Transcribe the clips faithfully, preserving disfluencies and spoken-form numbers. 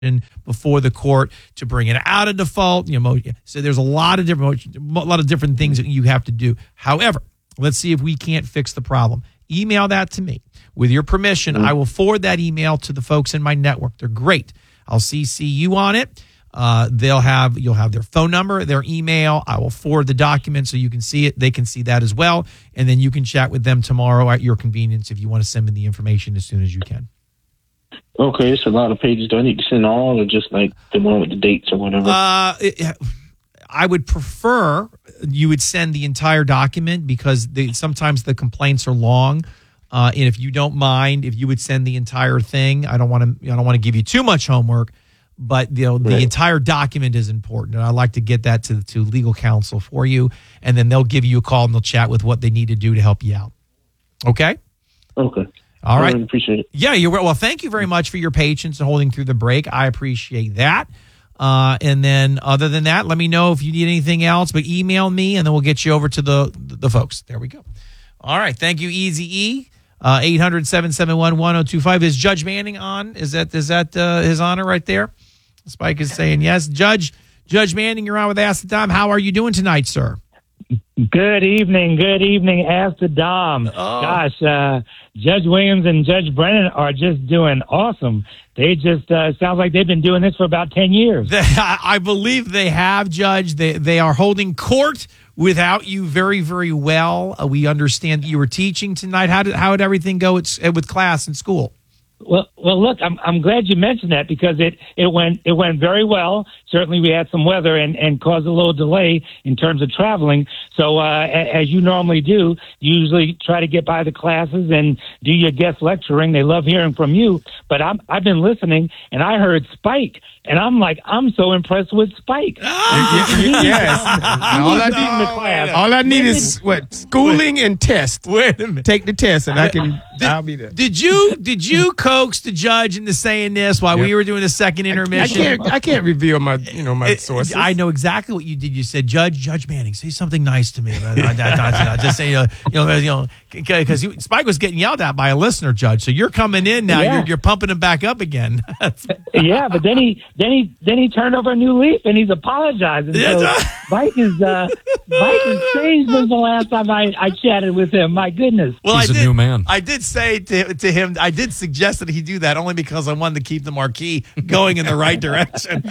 before the court to bring it out of default. You know, so there's a lot of different, a lot of different things that you have to do. However, let's see if we can't fix the problem. Email that to me. With your permission, mm-hmm. I will forward that email to the folks in my network. They're great. I'll C C you on it. Uh, they'll have you'll have their phone number, their email. I will forward the document so you can see it. They can see that as well, and then you can chat with them tomorrow at your convenience if you want to send me the information as soon as you can. Okay, it's a lot of pages. Do I need to send all, or just like the one with the dates or whatever? Uh, it, I would prefer you would send the entire document because they, sometimes the complaints are long. Uh, and if you don't mind, if you would send the entire thing, I don't want to. I don't want to give you too much homework, but you know the right. entire document is important, and I like to get that to to legal counsel for you, and then they'll give you a call and they'll chat with what they need to do to help you out. Okay. Okay. All right. I really appreciate it. Yeah, you're well. Thank you very much for your patience and holding through the break. I appreciate that. Uh, and then, other than that, let me know if you need anything else. But email me, and then we'll get you over to the the folks. There we go. All right. Thank you, Easy E. Uh, eight hundred, seven seven one, one oh two five. Is Judge Manning on? Is that is that uh, his honor right there? Spike is saying yes. Judge Judge Manning, you're on with Ask the Dom. How are you doing tonight, sir? Good evening. Good evening, Ask the Dom. Oh. Gosh, uh, Judge Williams and Judge Brennan are just doing awesome. They just uh, sounds like they've been doing this for about ten years. I believe they have, Judge. They they are holding court without you very, very well. Uh, we understand that you were teaching tonight. How did how did everything go at, with class in school? Well, well, look, I'm I'm glad you mentioned that because it, it went it went very well. Certainly, we had some weather and, and caused a little delay in terms of traveling. So, uh, as you normally do, you usually try to get by the classes and do your guest lecturing. They love hearing from you. But I'm I've been listening, and I heard Spike, and I'm like, I'm so impressed with Spike. Oh, yes. all, I need, the class. all I need is what schooling and test. Wait a minute. Take the test, and I can. Did, I'll be there. Did you did you coax the judge into saying this while yep. we were doing the second intermission? I can't I can't reveal my you know my it, sources. I know exactly what you did. You said, Judge Judge Manning, say something nice to me. Just say uh, you know you know because Spike was getting yelled at by a listener, Judge. So you're coming in now. Yeah. You're, you're pumping him back up again. yeah, but then he then he then he turned over a new leaf and he's apologizing. So Spike is uh, Spike has changed since the last time I, I chatted with him. My goodness. Well, he's I a did, new man. I did say to, to him, I did suggest that he do that only because I wanted to keep the marquee going in the right direction.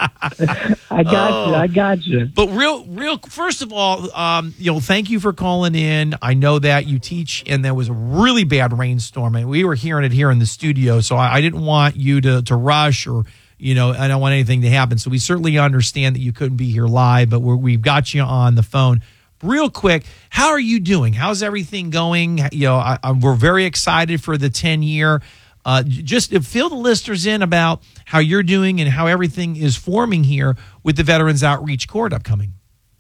I got oh. you. I got you. But real, real. First of all, um, you know, thank you for calling in. I know that you teach, and there was a really bad rainstorm, and we were hearing it here in the studio. So I, I didn't want you to to rush, or you know, I don't want anything to happen. So we certainly understand that you couldn't be here live, but we're, we've got you on the phone. Real quick, how are you doing? How's everything going? You know, I, I, we're very excited for the ten year. Uh, just fill the listeners in about how you're doing and how everything is forming here with the Veterans Outreach Court upcoming.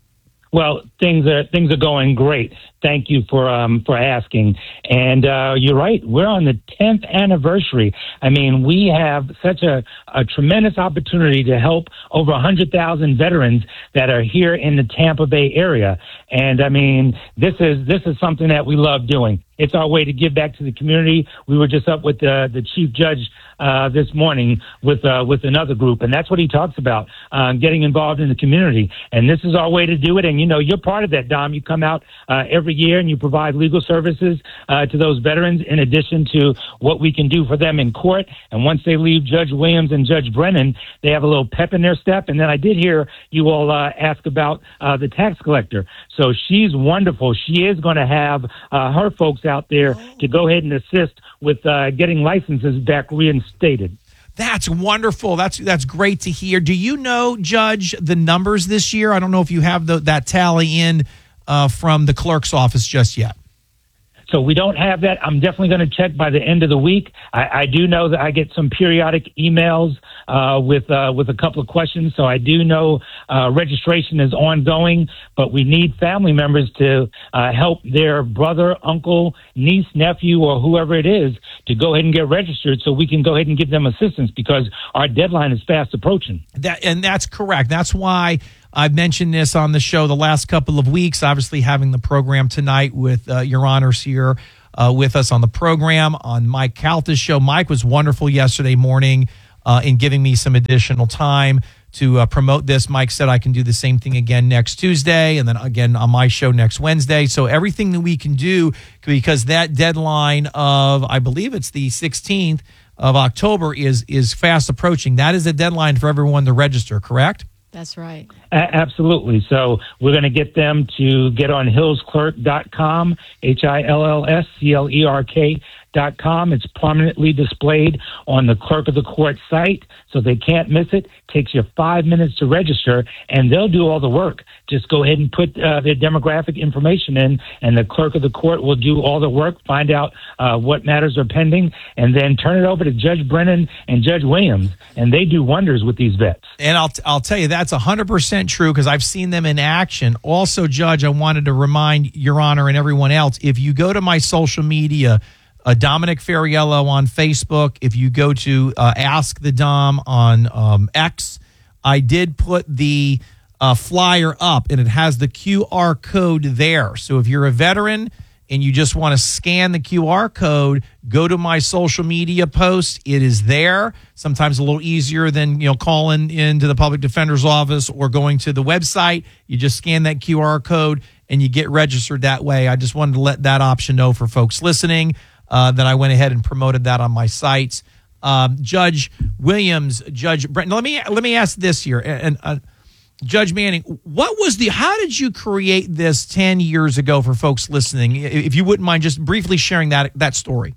Well, things are things are going great. Thank you for um, for asking. And uh, you're right. We're on the tenth anniversary. I mean, we have such a, a tremendous opportunity to help over one hundred thousand veterans that are here in the Tampa Bay area. And I mean, this is this is something that we love doing. It's our way to give back to the community. We were just up with the, the chief judge uh, this morning with uh, with another group, and that's what he talks about, uh, getting involved in the community. And this is our way to do it. And, you know, you're part of that, Dom. You come out uh, every year and you provide legal services uh, to those veterans in addition to what we can do for them in court. And once they leave Judge Williams and Judge Brennan, they have a little pep in their step. And then I did hear you all uh, ask about uh, the tax collector. So she's wonderful. She is going to have uh, her folks out there to go ahead and assist with uh, getting licenses back reinstated. That's wonderful. That's that's great to hear. Do you know, Judge, the numbers this year? I don't know if you have the, that tally in uh, from the clerk's office just yet. So we don't have that. I'm definitely going to check by the end of the week. I, I do know that I get some periodic emails uh, with uh, with a couple of questions. So I do know uh, registration is ongoing, but we need family members to uh, help their brother, uncle, niece, nephew, or whoever it is to go ahead and get registered so we can go ahead and give them assistance because our deadline is fast approaching. That and that's correct. That's why I've mentioned this on the show the last couple of weeks, obviously having the program tonight with uh, your honors here uh, with us on the program on Mike Calta's show. Mike was wonderful yesterday morning. uh, in giving me some additional time to uh, promote this. Mike said I can do the same thing again next Tuesday and then again on my show next Wednesday. So everything that we can do, because that deadline of, I believe it's the sixteenth of October is is fast approaching. That is a deadline for everyone to register, correct? That's right. A- absolutely. So we're going to get them to get on hills clerk dot com, H I L L S C L E R K dot com. It's prominently displayed on the clerk of the court site, so they can't miss it. Takes you five minutes to register, and they'll do all the work. Just go ahead and put uh, their demographic information in, and the clerk of the court will do all the work, find out uh, what matters are pending, and then turn it over to Judge Brennan and Judge Williams, and they do wonders with these vets. And I'll I'll tell you, that's one hundred percent true because I've seen them in action. Also, Judge, I wanted to remind Your Honor and everyone else, if you go to my social media, Uh, Dominic Ferriello on Facebook. If you go to uh, Ask the Dom on um, X, I did put the uh, flyer up, and it has the Q R code there. So if you're a veteran and you just want to scan the Q R code, go to my social media post. It is there. Sometimes a little easier than, you know, calling into the public defender's office or going to the website. You just scan that Q R code and you get registered that way. I just wanted to let that option know for folks listening. Uh, that I went ahead and promoted that on my sites. Um, Judge Williams, Judge Brent. Let me let me ask this here, and uh, Judge Manning, what was the? How did you create this ten years ago for folks listening? If you wouldn't mind just briefly sharing that that story.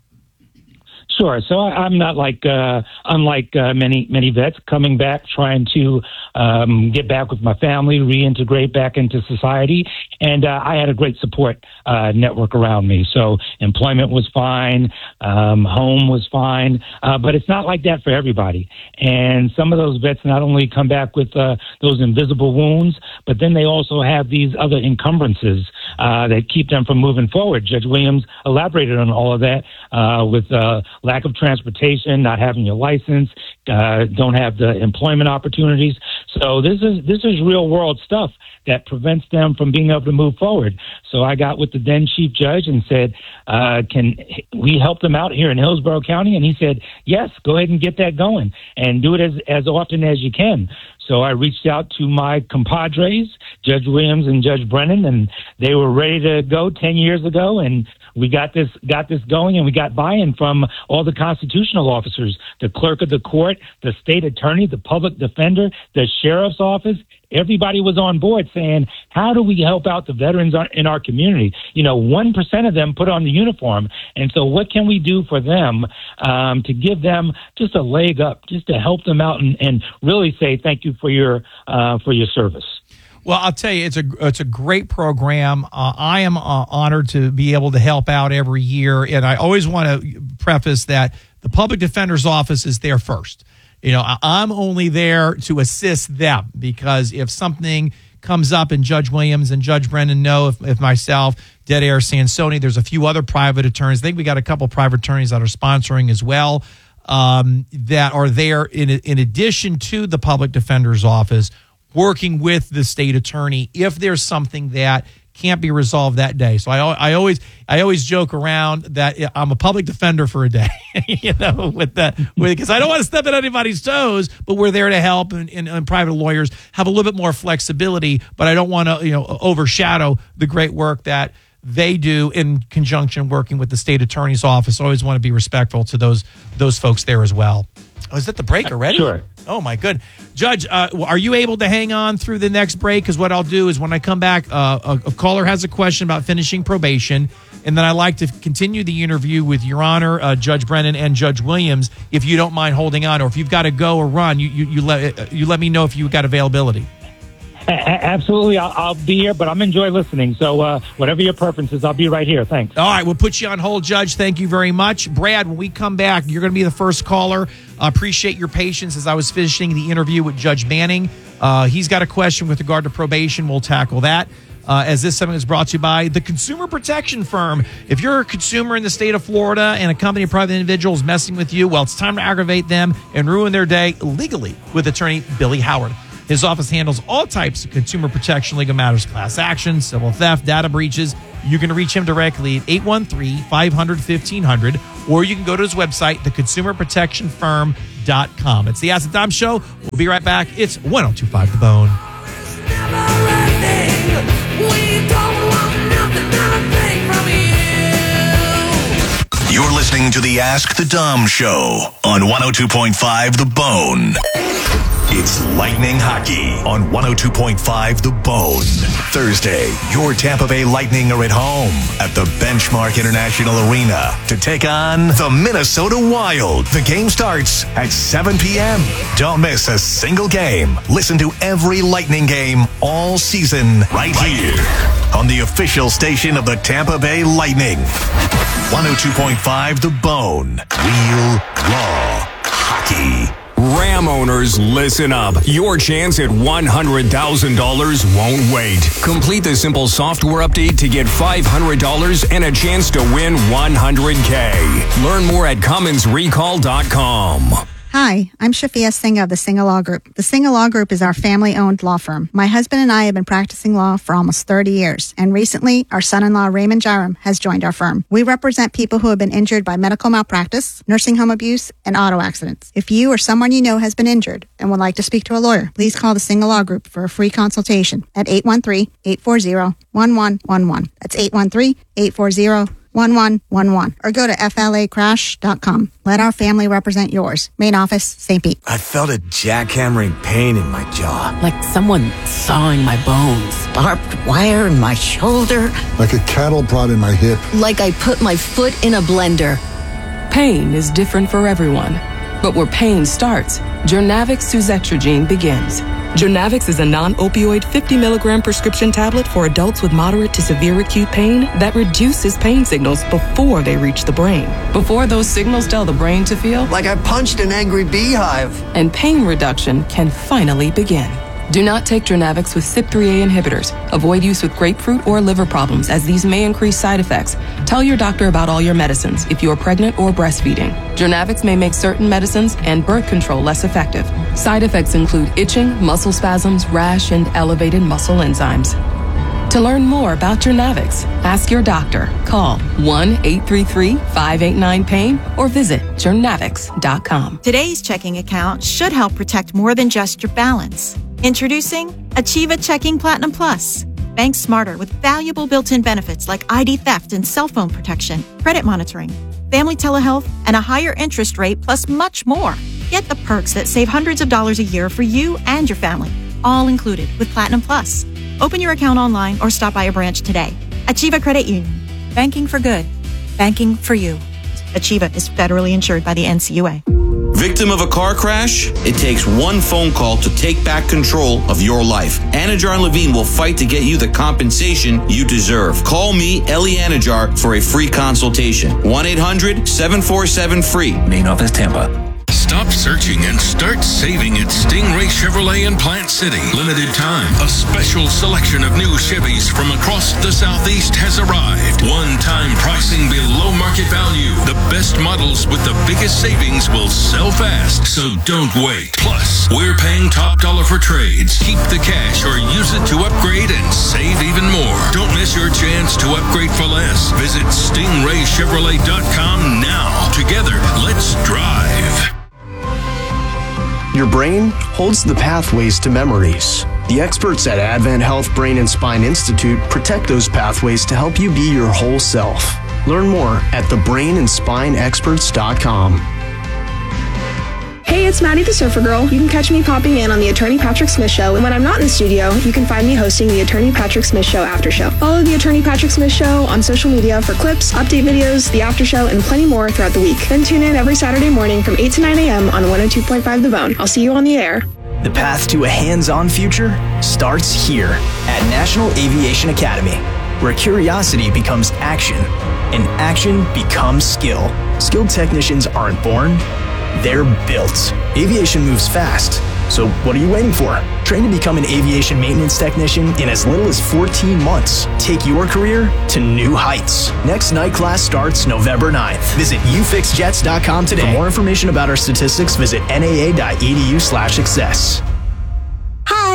Sure. So I, I'm not like, uh, unlike uh, many many vets, coming back, trying to um, get back with my family, reintegrate back into society. And uh, I had a great support uh, network around me. So employment was fine, um, home was fine, uh, but it's not like that for everybody. And some of those vets not only come back with uh, those invisible wounds, but then they also have these other encumbrances uh, that keep them from moving forward. Judge Williams elaborated on all of that uh, with uh, lack of transportation, not having your license, uh, don't have the employment opportunities. So this is this is real world stuff that prevents them from being able to move forward. So I got with the then chief judge and said, uh, can we help them out here in Hillsborough County? And he said, yes, go ahead and get that going and do it as, as often as you can. So I reached out to my compadres, Judge Williams and Judge Brennan, and they were ready to go ten years ago. And we got this got this going, and we got buy-in from all the constitutional officers, the clerk of the court, the state attorney, the public defender, the sheriff's office. Everybody was on board saying, how do we help out the veterans in our community? You know, one percent of them put on the uniform. And so what can we do for them um, to give them just a leg up, just to help them out and, and really say thank you for your uh, for your service? Well, I'll tell you, it's a it's a great program. Uh, I am uh, honored to be able to help out every year. And I always want to preface that the public defender's office is there first. You know, I'm only there to assist them because if something comes up and Judge Williams and Judge Brennan know, if, if myself, Dead Air Sansoni, there's a few other private attorneys. I think we got a couple private attorneys that are sponsoring as well um, that are there in, in addition to the public defender's office working with the state attorney if there's something that can't be resolved that day. So I, I always I always joke around that I'm a public defender for a day, you know, with that, because I don't want to step on anybody's toes, but we're there to help, and, and, and private lawyers have a little bit more flexibility, but I don't want to, you know, overshadow the great work that they do in conjunction working with the state attorney's office. I always want to be respectful to those those folks there as well. Oh, is that the break already? Sure. Oh, my good. Judge, uh, are you able to hang on through the next break? Because what I'll do is when I come back, uh, a, a caller has a question about finishing probation, and then I like to continue the interview with Your Honor, uh, Judge Brennan, and Judge Williams, if you don't mind holding on, or if you've got to go or run, you, you, you, let, you let me know if you've got availability. Absolutely. I'll, I'll be here, but I'm enjoying listening. So uh, whatever your preference is, I'll be right here. Thanks. All right. We'll put you on hold, Judge. Thank you very much. Brad, when we come back, you're going to be the first caller. I appreciate your patience as I was finishing the interview with Judge Manning. Uh, he's got a question with regard to probation. We'll tackle that. Uh, as this segment is brought to you by the Consumer Protection Firm. If you're a consumer in the state of Florida and a company of private individuals messing with you, well, it's time to aggravate them and ruin their day legally with attorney Billy Howard. His office handles all types of consumer protection, legal matters, class actions, civil theft, data breaches. You can reach him directly at eight one three, five hundred, fifteen hundred, or you can go to his website, the consumer protection firm dot com. It's the Ask the Dom Show. We'll be right back. It's one oh two point five The Bone. You're listening to the Ask the Dom Show on one oh two point five The Bone. It's Lightning Hockey on one oh two point five The Bone. Thursday, your Tampa Bay Lightning are at home at the Benchmark International Arena to take on the Minnesota Wild. The game starts at seven p.m. Don't miss a single game. Listen to every Lightning game all season right here on the official station of the Tampa Bay Lightning. one oh two point five The Bone. Real, raw hockey. Ram owners, listen up. Your chance at one hundred thousand dollars won't wait. Complete the simple software update to get five hundred dollars and a chance to win one hundred thousand. Learn more at Cummins Recall dot com. Hi, I'm Shafia Singh of the Singh Law Group. The Singh Law Group is our family-owned law firm. My husband and I have been practicing law for almost thirty years, and recently, our son-in-law Raymond Jaram has joined our firm. We represent people who have been injured by medical malpractice, nursing home abuse, and auto accidents. If you or someone you know has been injured and would like to speak to a lawyer, please call the Singh Law Group for a free consultation at eight one three, eight four zero, one one one one. That's eight one three, eight four zero, one one one one, or go to F L A crash dot com. Let our family represent yours. Main office, Saint Pete. I felt a jackhammering pain in my jaw. Like someone sawing my bones. Barbed wire in my shoulder. Like a cattle prod in my hip. Like I put my foot in a blender. Pain is different for everyone. But where pain starts, Journavx Suzetrigine begins. Journavx is a non-opioid fifty milligram prescription tablet for adults with moderate to severe acute pain that reduces pain signals before they reach the brain. Before those signals tell the brain to feel like I punched an angry beehive. And pain reduction can finally begin. Do not take Journavx with C Y P three A inhibitors. Avoid use with grapefruit or liver problems, as these may increase side effects. Tell your doctor about all your medicines if you are pregnant or breastfeeding. Journavx may make certain medicines and birth control less effective. Side effects include itching, muscle spasms, rash, and elevated muscle enzymes. To learn more about Journavx, ask your doctor. Call one eight three three, five eight nine, pain or visit journavx dot com. Today's checking account should help protect more than just your balance. Introducing Achieva Checking Platinum Plus. Bank smarter with valuable built-in benefits like I D theft and cell phone protection, credit monitoring, family telehealth, and a higher interest rate, plus much more. Get the perks that save hundreds of dollars a year for you and your family, all included with Platinum Plus. Open your account online or stop by a branch today. Achieva Credit Union. Banking for good. Banking for you. Achieva is federally insured by the N C U A. Victim of a car crash? It takes one phone call to take back control of your life. Anajar and Levine will fight to get you the compensation you deserve. Call me, Ellie Anajar, for a free consultation. one eight hundred, seven four seven, free. Main office, Tampa. Stop searching and start saving at Stingray Chevrolet in Plant City. Limited time. A special selection of new Chevys from across the Southeast has arrived. One-time pricing below market value. The best models with the biggest savings will sell fast, so don't wait. Plus, we're paying top dollar for trades. Keep the cash or use it to upgrade and save even more. Don't miss your chance to upgrade for less. Visit stingray chevrolet dot com now. Together, let's drive. Your brain holds the pathways to memories. The experts at Advent Health Brain and Spine Institute protect those pathways to help you be your whole self. Learn more at the brain and spine experts dot com. Hey, it's Maddie the Surfer Girl. You can catch me popping in on the Attorney Patrick Smith Show, and when I'm not in the studio, you can find me hosting the Attorney Patrick Smith Show After Show. Follow the Attorney Patrick Smith Show on social media for clips, update videos, the after show, and plenty more throughout the week. Then tune in every Saturday morning from eight to nine a.m. on one oh two point five The Bone. I'll see you on the air. The path to a hands-on future starts here at National Aviation Academy, where curiosity becomes action and action becomes skill. Skilled technicians aren't born, they're built. Aviation moves fast, so what are you waiting for? Train to become an aviation maintenance technician in as little as fourteen months. Take your career to new heights. Next night class starts November ninth. Visit u fix jets dot com today. For more information about our statistics, visit N A A dot E D U slash success. Hi.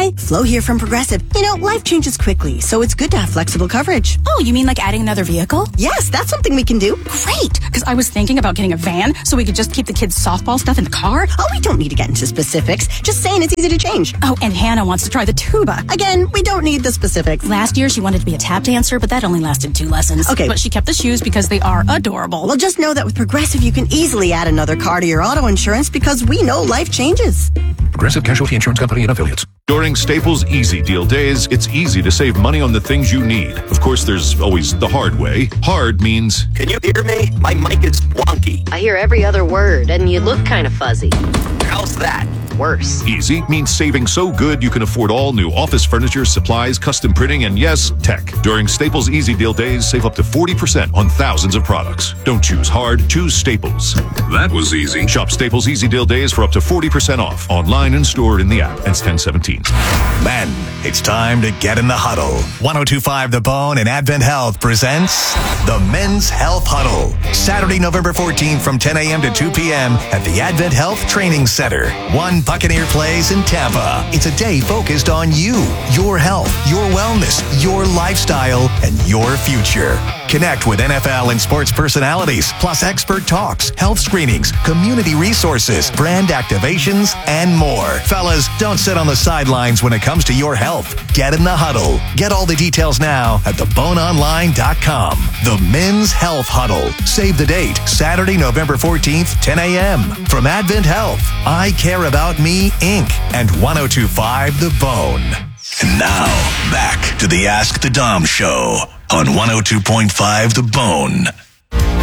Hi, Flo here from Progressive. You know, life changes quickly, so it's good to have flexible coverage. Oh, you mean like adding another vehicle? Yes, that's something we can do. Great, because I was thinking about getting a van so we could just keep the kids' softball stuff in the car. Oh, we don't need to get into specifics. Just saying it's easy to change. Oh, and Hannah wants to try the tuba. Again, we don't need the specifics. Last year, she wanted to be a tap dancer, but that only lasted two lessons. Okay. But she kept the shoes because they are adorable. Well, just know that with Progressive, you can easily add another car to your auto insurance because we know life changes. Progressive Casualty Insurance Company and Affiliates. During Staples Easy Deal Days, it's easy to save money on the things you need. Of course, there's always the hard way. Hard means... Can you hear me? My mic is wonky. I hear every other word, and you look kind of fuzzy. How's that? Worse. Easy means saving so good you can afford all new office furniture, supplies, custom printing, and yes, tech. During Staples Easy Deal Days, save up to forty percent on thousands of products. Don't choose hard, choose Staples. That was easy. Shop Staples Easy Deal Days for up to forty percent off. Online and stored in the app. Ends ten seventeen. Men, it's time to get in the huddle. ten twenty-five The Bone and Advent Health presents the Men's Health Huddle. Saturday, November fourteenth from ten a.m. to two p.m. at the Advent Health Training Center. One Buccaneer Place in Tampa. It's a day focused on you, your health, your wellness, your lifestyle, and your future. Connect with N F L and sports personalities, plus expert talks, health screenings, community resources, brand activations, and more. Fellas, don't sit on the sidelines when it comes to your health. Get in the huddle. Get all the details now at the bone online dot com. The Men's Health Huddle. Save the date, Saturday, November fourteenth, ten a.m. From Advent Health, I Care About Me, Incorporated, and ten twenty-five The Bone. And now, back to the Ask the Dom Show on one oh two point five The Bone.